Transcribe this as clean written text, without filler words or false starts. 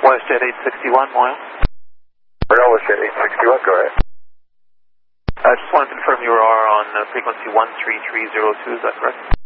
WestJet 861, Moyle. WestJet 861, go ahead. I just want to confirm you are on frequency 13302, is that correct?